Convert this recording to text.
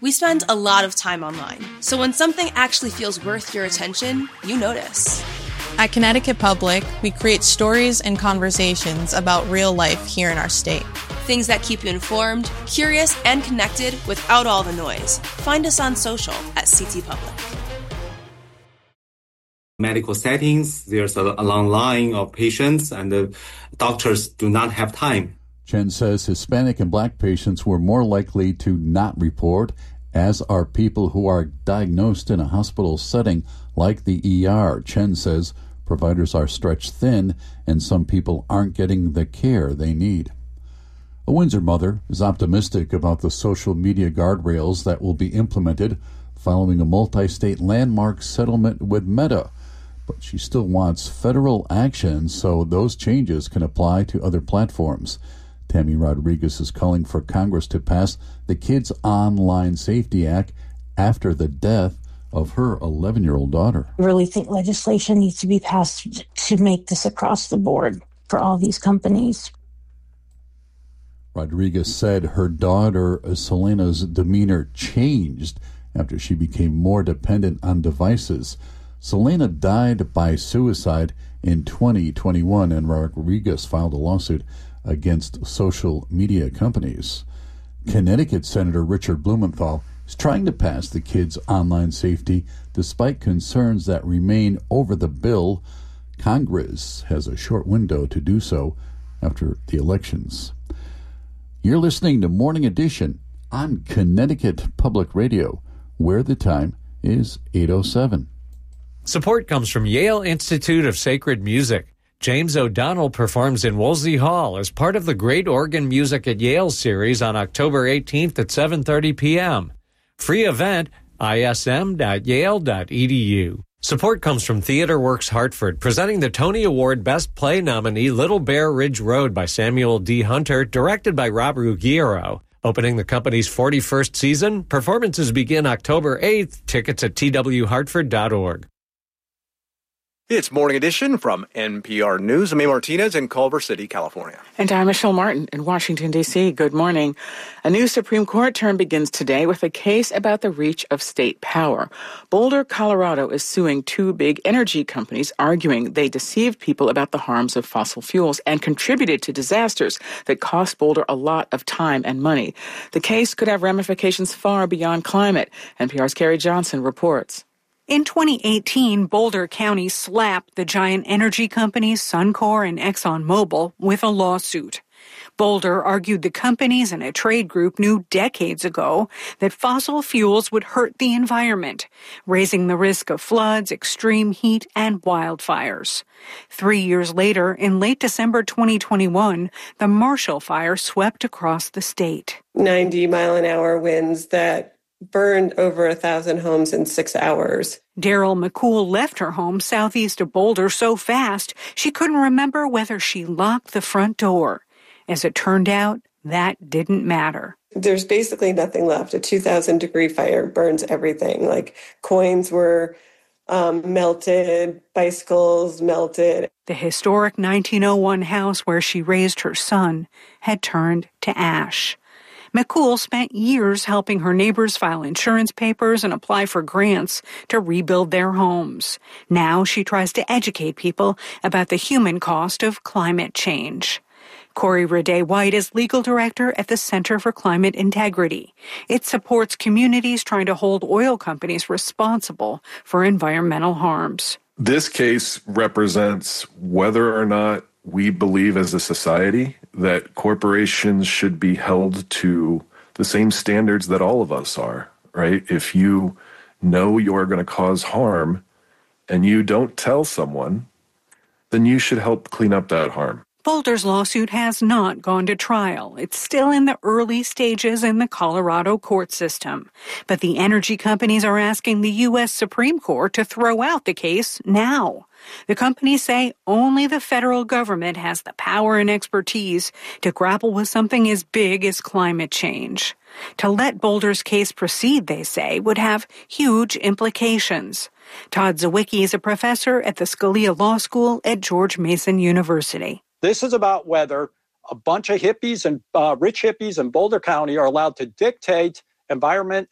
We spend a lot of time online, so when something actually feels worth your attention, you notice. At Connecticut Public, we create stories and conversations about real life here in our state. Things that keep you informed, curious, and connected without all the noise. Find us on social at CT Public. Medical settings, there's a long line of patients and the doctors do not have time. Chen says Hispanic and Black patients were more likely to not report, as are people who are diagnosed in a hospital setting like the ER. Chen says providers are stretched thin and some people aren't getting the care they need. A Windsor mother is optimistic about the social media guardrails that will be implemented following a multi-state landmark settlement with Meta. But she still wants federal action so those changes can apply to other platforms. Tammy Rodriguez is calling for Congress to pass the Kids Online Safety Act after the death of her 11-year-old daughter. I really think legislation needs to be passed to make this across the board for all these companies. Rodriguez said her daughter Selena's demeanor changed after she became more dependent on devices. Selena died by suicide in 2021, and Rodriguez filed a lawsuit against social media companies. Connecticut Senator Richard Blumenthal is trying to pass the Kids Online Safety despite concerns that remain over the bill. Congress has a short window to do so after the elections. You're listening to Morning Edition on Connecticut Public Radio, where the time is 8:07. Support comes from Yale Institute of Sacred Music. James O'Donnell performs in Wolsey Hall as part of the Great Organ Music at Yale series on October 18th at 7:30 p.m. Free event, ism.yale.edu. Support comes from TheaterWorks Hartford, presenting the Tony Award Best Play nominee Little Bear Ridge Road by Samuel D. Hunter, directed by Rob Ruggiero. Opening the company's 41st season, performances begin October 8th. Tickets at twhartford.org. It's Morning Edition from NPR News. I'm A. Martinez in Culver City, California. And I'm Michelle Martin in Washington, D.C. Good morning. A new Supreme Court term begins today with a case about the reach of state power. Boulder, Colorado is suing two big energy companies, arguing they deceived people about the harms of fossil fuels and contributed to disasters that cost Boulder a lot of time and money. The case could have ramifications far beyond climate. NPR's Carrie Johnson reports. In 2018, Boulder County slapped the giant energy companies Suncor and ExxonMobil with a lawsuit. Boulder argued the companies and a trade group knew decades ago that fossil fuels would hurt the environment, raising the risk of floods, extreme heat, and wildfires. 3 years later, in late December 2021, the Marshall Fire swept across the state. 90-mile-an-hour winds that burned over 1,000 homes in 6 hours. Daryl McCool left her home southeast of Boulder so fast she couldn't remember whether she locked the front door. As it turned out, that didn't matter. There's basically nothing left. A 2,000-degree fire burns everything. Like coins were melted, bicycles melted. The historic 1901 house where she raised her son had turned to ash. McCool spent years helping her neighbors file insurance papers and apply for grants to rebuild their homes. Now she tries to educate people about the human cost of climate change. Corey Raday-White is legal director at the Center for Climate Integrity. It supports communities trying to hold oil companies responsible for environmental harms. This case represents whether or not we believe as a society that corporations should be held to the same standards that all of us are, right? If you know you're going to cause harm and you don't tell someone, then you should help clean up that harm. Boulder's lawsuit has not gone to trial. It's still in the early stages in the Colorado court system. But the energy companies are asking the U.S. Supreme Court to throw out the case now. The companies say only the federal government has the power and expertise to grapple with something as big as climate change. To let Boulder's case proceed, they say, would have huge implications. Todd Zawicki is a professor at the Scalia Law School at George Mason University. This is about whether a bunch of hippies and rich hippies in Boulder County are allowed to dictate environment